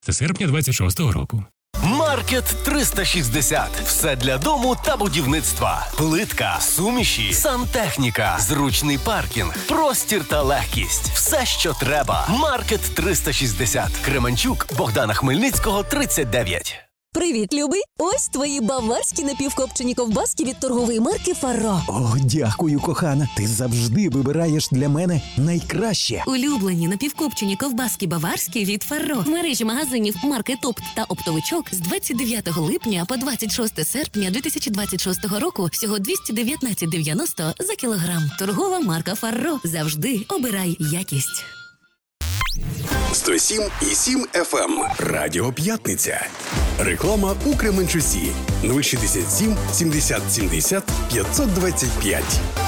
Це серпня 26-го року. Маркет 360. Все для дому та будівництва. Плитка, суміші, сантехніка, зручний паркінг, простір та легкість. Все, що треба. Маркет 360. Кременчук, Богдана Хмельницького, 39. Привіт, любий! Ось твої баварські напівкопчені ковбаски від торгової марки «Фарро». О, дякую, кохана. Ти завжди вибираєш для мене найкраще. Улюблені напівкопчені ковбаски баварські від «Фарро» в мережі магазинів марки «Топт» та «Оптовичок» з 29 липня по 26 серпня 2026 року всього 219,90 за кілограм. Торгова марка «Фарро». Завжди обирай якість. 107,7 FM. Радіо П'ятниця. Реклама у Кременчусі. 067 70 70 525.